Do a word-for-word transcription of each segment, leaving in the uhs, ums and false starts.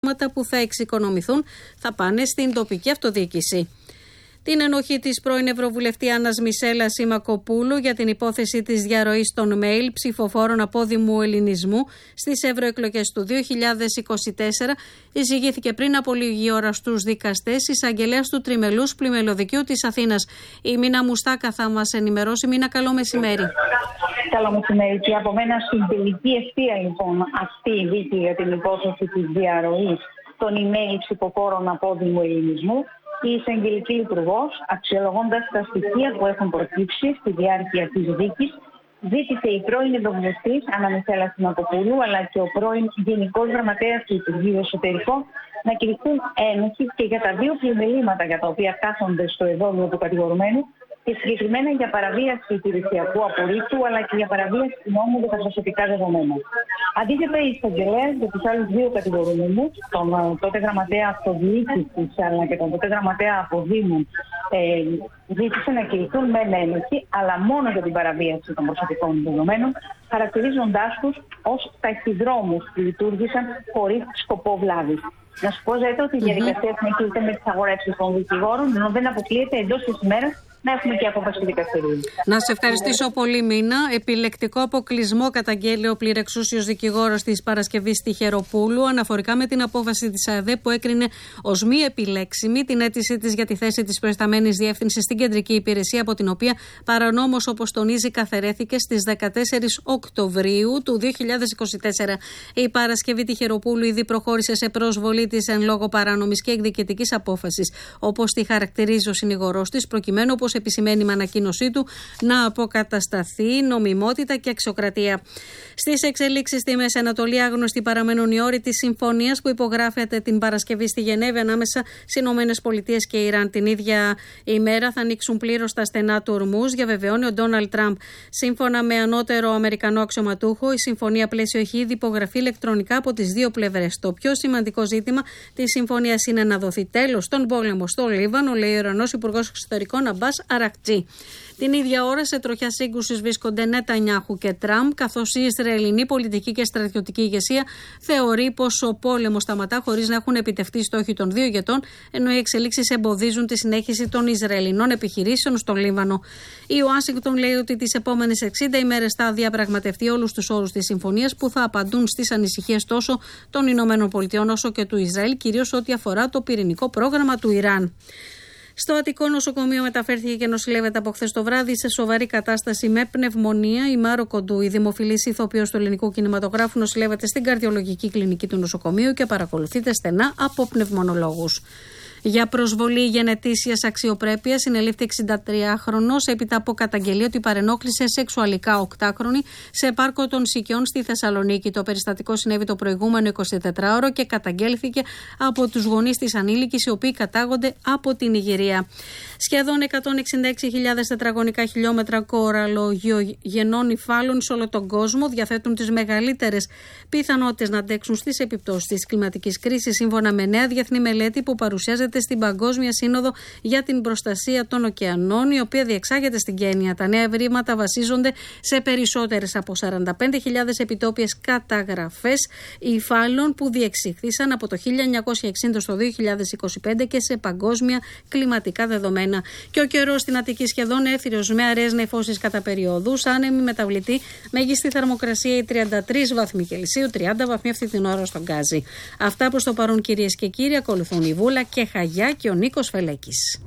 που θα εξοικονομηθούν θα πάνε στην τοπική αυτοδιοίκηση. Την ενοχή της πρώην Ευρωβουλευτή Άννας Μισέλα Σιμακοπούλου για την υπόθεση της διαρροής των mail ψηφοφόρων απόδημου ελληνισμού στις ευρωεκλογές του δύο χιλιάδες είκοσι τέσσερα εισηγήθηκε πριν από λίγη ώρα στους δικαστές εισαγγελέας του Τριμελούς Πλημελωδικείου της Αθήνας. Η Μίνα Μουστάκα θα μας ενημερώσει. Μίνα, καλό μεσημέρι. Καλό μεσημέρι και από μένα στην τελική ευθεία λοιπόν αυτή η δίκη για την υπόθεση της διαρροής των email ψηφοφόρων απόδημου ελληνισμού. Η εισαγγελική υπουργός, αξιολογώντας τα στοιχεία που έχουν προκύψει στη διάρκεια της δίκης, ζήτησε η πρώην Ευρωβουλευτής Άννα Μισέλα Σιμακοπούλου αλλά και ο πρώην Γενικός Γραμματέας του Υπουργείου Εσωτερικών να κηρυχθούν ένοχοι και για τα δύο πλημελήματα για τα οποία κάθονται στο εδόλιο του κατηγορουμένου και συγκεκριμένα για παραβίαση υπηρεσιακού απορρίτου αλλά και για παραβίαση του νόμου για τα προσωπικά δεδομένα. Αντίθετα, η εισαγγελέας για τους άλλους δύο κατηγορουμένους, τον τότε γραμματέα αυτοδιοίκησης αλλά και τον τότε γραμματέα αποδήμων, ε, ζήτησε να κηρυχθούν μεν ένοχοι, αλλά μόνο για την παραβίαση των προσωπικών δεδομένων, χαρακτηρίζοντάς τους ως ταχυδρόμους που λειτουργήσαν χωρίς σκοπό βλάβης. Να σου πω, Ζέτα, ότι η διαδικασία συνεχίζεται με τις αγορεύσεις των δικηγόρων, ενώ δεν αποκλείεται εντός της ημέρας να έχουμε και απόφαση του δικαστηρίου. Να σε ευχαριστήσω πολύ, Μίνα. Επιλεκτικό αποκλεισμό καταγγέλει ο πληρεξούσιος δικηγόρος της Παρασκευής Τυχεροπούλου αναφορικά με την απόφαση της ΑΔΕ που έκρινε ως μη επιλέξιμη την αίτησή της για τη θέση της προϊσταμένης διεύθυνσης στην κεντρική υπηρεσία, από την οποία παρανόμως, όπως τονίζει, καθαιρέθηκε στις δεκατέσσερις Οκτωβρίου του δύο χιλιάδες είκοσι τέσσερα. Η Παρασκευή Τυχεροπούλου ήδη προχώρησε σε πρόσβολή της εν λόγω παράνομης και εκδικητικής απόφασης, όπως τη χαρακτηρίζει ο συνηγορός της, προκειμένου, όπως επισημαίνει με ανακοίνωσή του, να αποκατασταθεί νομιμότητα και αξιοκρατία. Στις εξελίξεις στη Μέση Ανατολή, άγνωστοι παραμένουν οι όροι της συμφωνίας που υπογράφεται την Παρασκευή στη Γενέβη ανάμεσα στις Ηνωμένες Πολιτείες και Ιράν. Την ίδια ημέρα θα ανοίξουν πλήρως τα στενά του Ορμούζ, διαβεβαιώνει ο Ντόναλντ Τραμπ. Σύμφωνα με ανώτερο Αμερικανό αξιωματούχο, η συμφωνία πλαίσιο έχει ήδη υπογραφεί ηλεκτρονικά από τις δύο πλευρές. Το πιο σημαντικό ζήτημα της συμφωνίας είναι να δοθεί τέλος στον πόλεμο στο Λίβανο, λέει ο Ιρανός Υπουργός Εξωτερικών Αμπάς Αρακτζή. Την ίδια ώρα σε τροχιά σύγκρουσης βρίσκονται Νετανιάχου και Τραμπ, καθώς η Ισραηλινή πολιτική και στρατιωτική ηγεσία θεωρεί πως ο πόλεμος σταματά χωρίς να έχουν επιτευχθεί οι στόχοι των δύο ηγετών, ενώ οι εξελίξεις εμποδίζουν τη συνέχιση των Ισραηλινών επιχειρήσεων στον Λίβανο. Η Ουάσιγκτον λέει ότι τις επόμενες εξήντα ημέρες θα διαπραγματευτεί όλους τους όρους της συμφωνίας που θα απαντούν στις ανησυχίες τόσο των Ηνωμένων Πολιτειών όσο και του Ισραήλ, κυρίως ό,τι αφορά το πυρηνικό πρόγραμμα του Ιράν. Στο Αττικό νοσοκομείο μεταφέρθηκε και νοσηλεύεται από χθες το βράδυ σε σοβαρή κατάσταση με πνευμονία η Μάρο Κοντού. Η δημοφιλής ηθοποιός του ελληνικού κινηματογράφου νοσηλεύεται στην καρδιολογική κλινική του νοσοκομείου και παρακολουθείται στενά από πνευμονολόγους. Για προσβολή γενετήσιας αξιοπρέπειας συνελήφθη εξηντατριάχρονος έπειτα από καταγγελία ότι παρενόχλησε σεξουαλικά οκτάχρονη σε πάρκο των Σικιών στη Θεσσαλονίκη. Το περιστατικό συνέβη το προηγούμενο εικοσιτετράωρο και καταγγέλθηκε από τους γονείς της ανήλικης, οι οποίοι κατάγονται από την Ιγυρία. Σχεδόν εκατόν εξήντα έξι χιλιάδες τετραγωνικά χιλιόμετρα κοραλογενών υφάλων σε όλο τον κόσμο διαθέτουν τις μεγαλύτερες πιθανότητες να αντέξουν στις επιπτώσεις της κλιματικής κρίσης, σύμφωνα με νέα διεθνή μελέτη που παρουσιάζεται στην Παγκόσμια Σύνοδο για την Προστασία των Ωκεανών, η οποία διεξάγεται στην Κένια. Τα νέα ευρήματα βασίζονται σε περισσότερες από σαράντα πέντε χιλιάδες επιτόπιες καταγραφές υφάλων που διεξήχθησαν από το χίλια εννιακόσια εξήντα στο δύο χιλιάδες είκοσι πέντε και σε παγκόσμια κλιματικά δεδομένα. Και ο καιρός στην Αττική σχεδόν έθριος με αραιές νεφώσεις κατά περιόδους, άνεμη μεταβλητή, μέγιστη θερμοκρασία η τριάντα τρεις βαθμοί Κελσίου, τριάντα βαθμοί αυτή την ώρα στον Γκάζι. Αυτά προς το παρόν, κυρίες και κύριοι. Ακολουθούν η Βούλα και Χαγιά και ο Νίκος Φελέκης.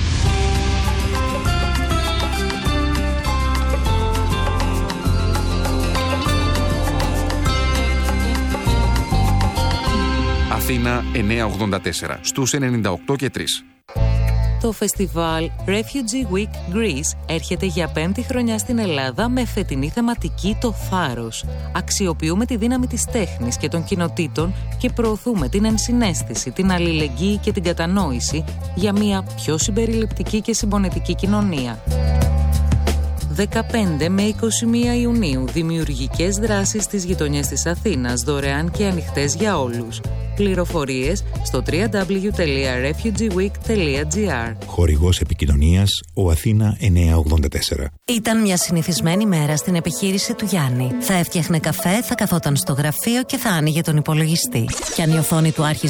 Αθήνα εννιακόσια ογδόντα τέσσερα στους ενενήντα οκτώ και τρία. Το φεστιβάλ Refugee Week Greece έρχεται για πέμπτη χρονιά στην Ελλάδα με φετινή θεματική «Το θάρρος». Αξιοποιούμε τη δύναμη της τέχνης και των κοινοτήτων και προωθούμε την ενσυναίσθηση, την αλληλεγγύη και την κατανόηση για μια πιο συμπεριληπτική και συμπονετική κοινωνία. δεκαπέντε με είκοσι μία Ιουνίου, δημιουργικές δράσεις στις γειτονιές της Αθήνας, δωρεάν και ανοιχτές για όλους. Πληροφορίες στο double-u double-u double-u τελεία refugee week τελεία gr. Χορηγός επικοινωνίας ο Αθήνα εννιακόσια ογδόντα τέσσερα. Ήταν μια συνηθισμένη μέρα στην επιχείρηση του Γιάννη. Θα έφτιαχνε καφέ, θα καθόταν στο γραφείο και θα άνοιγε τον υπολογιστή. Κι αν η οθόνη του άρχιζε